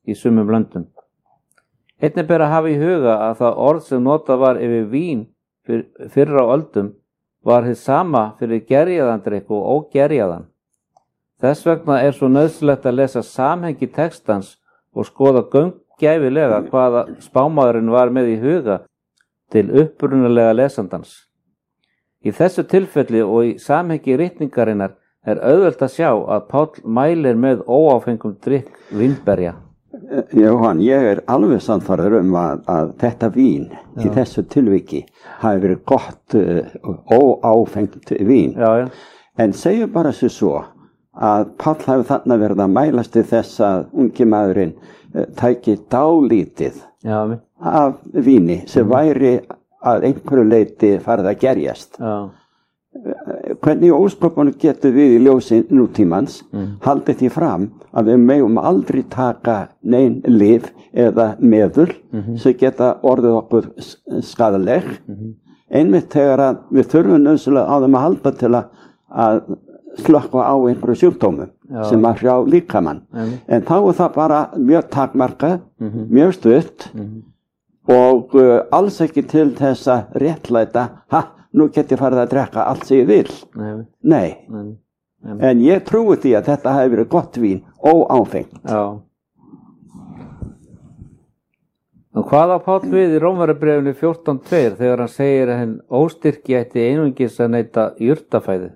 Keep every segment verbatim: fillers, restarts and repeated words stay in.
í sumum löndum. Einnig ber að hafa í huga að það orð sem notað var yfir vín fyr, fyrr á öldum var hið sama fyrir gerjaðan drykk og ógerjaðan. Þess vegna er svo nauðsynlegt að lesa samhengi textans og skoða gaumgæfilega hvaða spámaðurinn var með í huga til upprunalega lesandans. Í þessu tilfelli og í samhengi ritningarinnar er auðvelt að sjá að Páll mælir með óáfengum drykk vínberja. Jóhann, ég er alveg sannfærður um að, að þetta vín já. Í þessu tilviki hafi verið gott uh, óáfengt vín. Já, já. En segjum bara sér svo að Páll hafi þarna verið að mælast til þess að ungi maðurinn uh, tæki dálítið já, af víni sem mm. væri að einhverju leyti farið að gerjast. Já. Hvernig ósköpunum getur við í ljósi nútímans mm. haldið því fram að við megum aldrei taka nein lyf eða meðul mm-hmm. sem geta orðið okkur skaðaleg mm-hmm. einmitt þegar að við þurfum nauðsynlega á þeim að halda til að, að slökkva á einhverju sjúkdómum Já. Sem að hrjá líkamann mm-hmm. en þá er það bara mjög takmarkað mm-hmm. mjög stutt mm-hmm. og uh, alls ekki til þess að réttlæta ha nú get ég farið að drekka allt sem ég vil. Nei. Nei. Nei. Nei. En ég trúi því að þetta hefur verið gott vín, óáfengt. Já. Og hvað á Páll við í Rómverjabréfinu fjórtán tvö þegar hann segir að hinn óstyrki ætti einungis að neyta jurtafæði?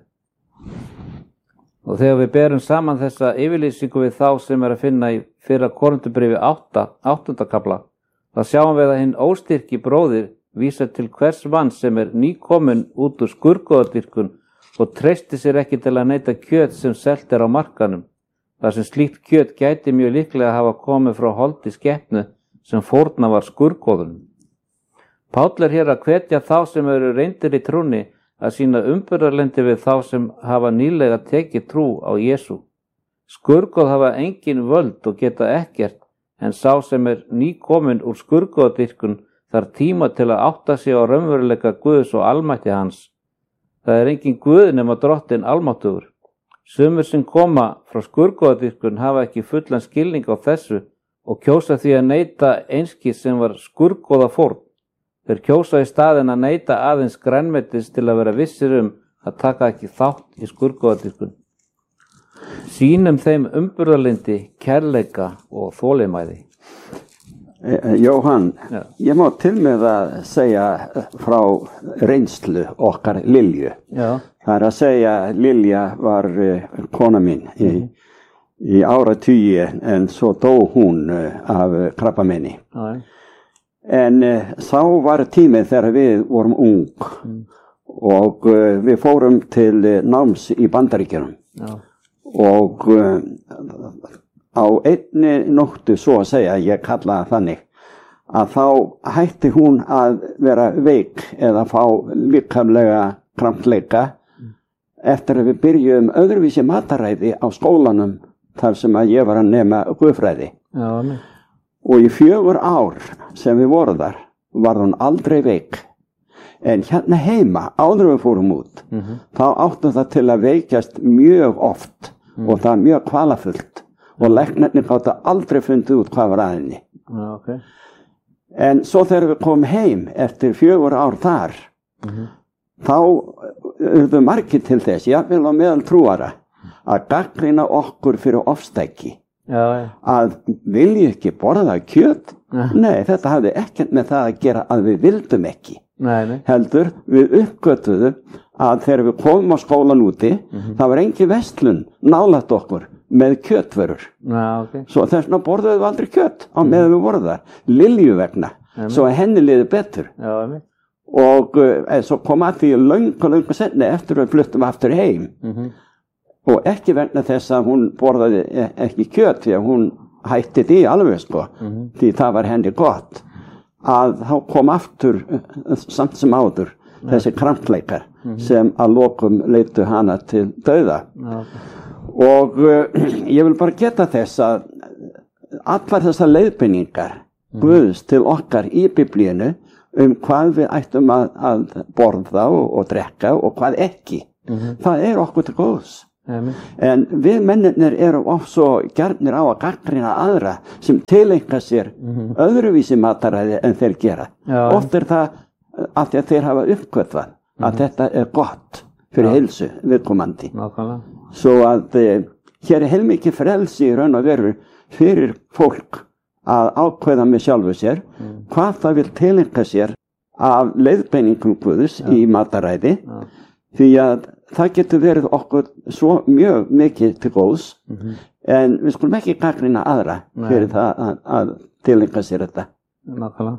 Og þegar við berum saman þessa yfirlýsingu við þá sem er að finna í fyrra Korintubréfi átta, áttunda kafla, þá sjáum við að hinn óstyrki bróðir vísar til hvers mann sem er nýkominn út úr skurðgoðadýrkun og treysti sér ekki til að neyta kjöt sem selt er á markanum, þar sem slíkt kjöt gæti mjög líklega að hafa komið frá holdi skepnu sem fórna var skurðgoðunum. Páll er hér að hvetja þá sem eru reyndir í trúnni að sýna umburðarlyndi við þá sem hafa nýlega tekið trú á Jesú. Skurðgoð hafa engin völd og geta ekkert, en sá sem er nýkominn úr skurðgoðadýrkun þarf tíma til að átta sig á raunveruleika Guðs og almætti hans. Það er engin Guð nema drottinn almáttugur. Sumir sem koma frá skurðgoðadýrkun hafa ekki fullan skilning á þessu og kjósa því að neyta einskis sem var skurðgoðafórn. Þeir kjósa í staðinn að neyta aðeins grænmetis til að vera vissir um að taka ekki þátt í skurðgoðadýrkun. Sýnum þeim umburðarlyndi, kærleika og þolinmæði. Jóhann, Já. Ég má til með að segja frá reynslu okkar Lilju. Já. Það er að segja Lilja var kona mín í, mm. í áratugi en svo dó hún af krabbameini. Já. En uh, þá var tímið þegar við vorum ung mm. og uh, við fórum til uh, náms í Bandaríkjunum. Já. Og uh, á einni nóttu svo að segja, ég kalla það þannig, að þá hætti hún að vera veik eða fá líkamlega krampleika mm. eftir að við byrjuðum öðruvísi mataræði á skólanum þar sem að ég var að nema guðfræði. Já, ne. Og í fjögur ár sem við vorum þar var hún aldrei veik. En hérna heima, áður við fórum út, mm-hmm. þá áttu það til að veikjast mjög oft mm. og það mjög kvalafullt. Og læknarnir gátu aldrei fundið út hvað var að henni. Ja, okay. En svo þegar við komum heim eftir fjögur ár þar, mm-hmm. þá urðu margir til þess, jafnvel á meðal trúara, að gagnrýna okkur fyrir ofstæki. Já, ja. Að vilji ekki borða kjöt? Ja. Nei, þetta hafði ekkert með það að gera að við vildum ekki. Nei, nei. Heldur, við uppgötuðum að þegar við komum á skólan úti, mm-hmm. það var engin verslun nálægt okkur með kjötvörur. Ja, okay. Svo þess vegna borðuðum við aldrei kjöt á meðan við vorum þar, Lilju vegna, ja, svo að henni liði betur. Já, ja, og uh, svo kom að því löngu, löngu senni eftir við fluttum aftur heim. Mm-hmm. Og ekki vegna þess að hún borðaði ekki kjöt, því að hún hætti því alveg sko, mm-hmm. því það var henni gott. Að þá kom aftur samt sem áður ja. Þessi krampleikar mm-hmm. sem að lokum leiddu hana til dauða. Ja, okay. Og uh, ég vil bara geta þess að allar þessar leiðbeiningar mm. Guðs til okkar í Biblíunu um hvað við ættum að, að borða og, og drekka og hvað ekki, mm-hmm. það er okkur til góðs. Amen. En við mennirnir erum oft svo gjarnir á að gagnrýna aðra sem tileinka sér mm-hmm. öðruvísi mataræði en þeir gera. Já, oft er það af því að þeir hafa uppgötvað mm-hmm. að þetta er gott fyrir heilsu viðkomandi. Nákvæmlega. Svo að e, hér er heilmikið frelsi í raun og veru fyrir fólk að ákveða með sjálfu sér mm. hvað það vil tileinka sér af leiðbeiningum Guðs ja. Í mataræði ja. Því að það getur verið okkur svo mjög mikið til góðs mm-hmm. en við skulum ekki gagnrýna aðra Nei. Fyrir það að, að tileinka sér þetta. Nákvæmlega.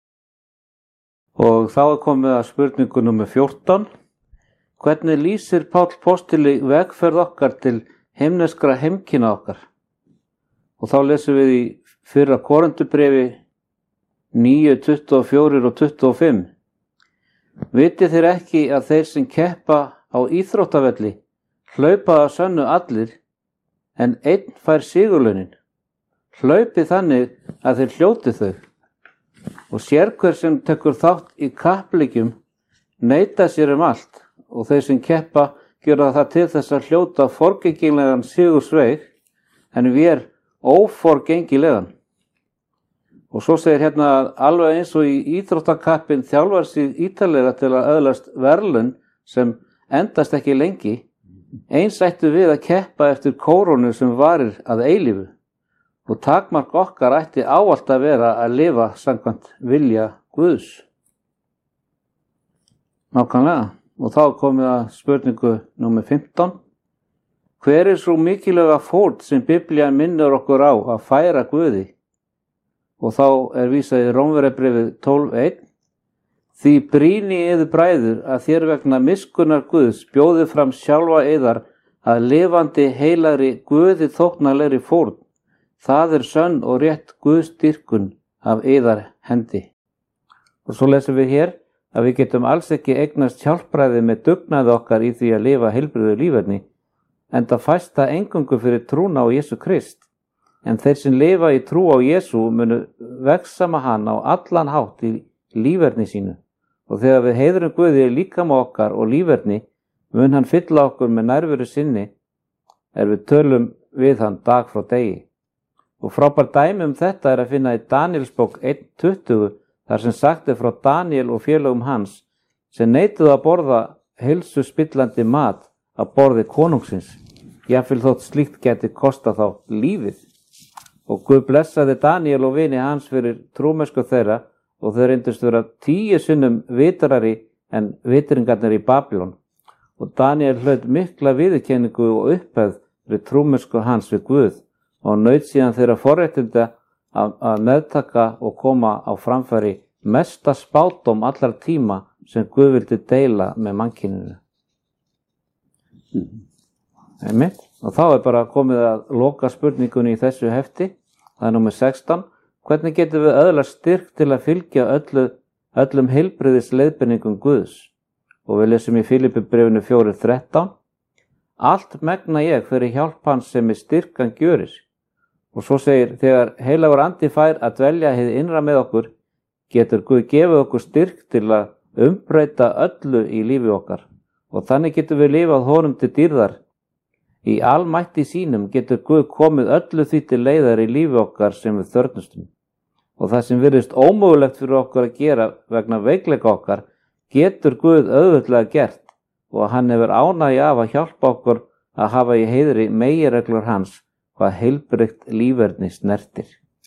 Og þá er komið að spurningu númer fjórtán. Hvernig lýsir Páll postuli vegferð okkar til himneskra heimkynna okkar? Og þá lesum við í fyrra Korintubrefi níu, tuttugu og fjögur og tuttugu og fimm. Vitið þér ekki að þeir sem keppa á íþróttavelli hlaupa að sönnu allir, en einn fær sigurlaunin. Hlaupi þannig að þeir hljóti þau. Og sérhver sem tekur þátt í kappleikjum neita sér um allt, og þeir sem keppa gera það til þess að hljóta forgengilegan sigursveig, en við er óforgengilegan. Og svo segir hérna að alveg eins og í íþróttakappin þjálfar sig ítalega til að öðlast verðlaun sem endast ekki lengi, eins ættu við að keppa eftir kórónu sem varir að eilífu, og takmark okkar ætti ávallt að vera að lifa samkvæmt vilja Guðs. Nákvæmlega. Og þá komið að spurningu númer fimmtán. Hver er svo mikilvæga fórn sem Biblían minnir okkur á að færa Guði? Og þá er vísað í Rómverjabréfið tólf eitt. Því brýni yður bræður að þér vegna miskunnar Guðs bjóði fram sjálfa yðar að lifandi heilagri Guði þóknanlegri fórn. Það er sönn og rétt Guðs dýrkun af yðar hendi. Og svo lesum við hér að við getum alls ekki eignast hjálpræði með dugnaði okkar í því að lifa heilbrigðu líferni, enda fæst það eingöngu fyrir trúna á Jesú Krist. En þeir sem lifa í trú á Jesú munu vegsama hann á allan hátt í líferni sínu. Og þegar við heiðrum Guði líkama okkar og líferni, mun hann fylla okkur með nærveru sinni, er við tölum við hann dag frá degi. Og frábær dæmi um þetta er að finna í Daníelsbók eitt tuttugu, þar sem sagt er frá Daníel og félögum hans, sem neituðu að borða heilsu spillandi mat að borði konungsins. Jafnvel þótt slíkt geti kosta þá lífið. Og Guð blessaði Daníel og vini hans fyrir trúmennsku þeirra, og þeir reyndust vera tíu sinnum vitrari en vitringarnir í Babylon. Og Daníel hlaut mikla viðurkenningu og upphefð fyrir trúmennsku hans við Guð, og naut síðan þeirra forréttinda að, að meðtaka og koma á framfæri mesta spádóm allar tíma sem Guð vildi deila með mannkyninu. Einmitt. Og þá er bara komið að loka spurningunni í þessu hefti. Það er númer sextán. Hvernig getum við öðlast styrk til að fylgja öllu, öllum heilbrigðis leiðbeiningum Guðs? Og við lesum í Filippibréfinu fjögur þrettán. Allt megna ég fyrir hjálp hans sem er styrkan gjörir. Og svo segir, þegar heilagur andi fær að dvelja hið innra með okkur, getur Guð gefið okkur styrk til að umbreyta öllu í lífi okkar. Og þannig getur við lifað honum til dýrðar. Í almætti sínum getur Guð komið öllu því til leiðar í lífi okkar sem við þörfnustum. Og það sem virðist ómögulegt fyrir okkur að gera vegna veikleika okkar, getur Guð auðveldlega gert, og hann hefur ánægju af að hjálpa okkur að hafa í heiðri meginreglur hans, hvað heilbrigt líferni snertir.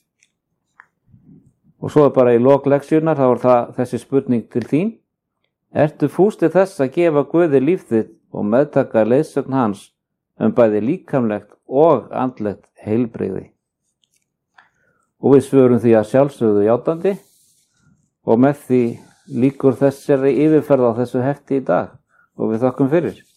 Og svo er bara í lok leksíunnar, þá er það þessi spurning til þín. Ertu fús til þess að gefa Guði líf þitt og meðtaka leiðsögn hans um bæði líkamlegt og andlegt heilbrigði? Og við svörum því að sjálfsögðu játandi, og með því lýkur þessari yfirferð á þessu hefti í dag, og við þökkum fyrir.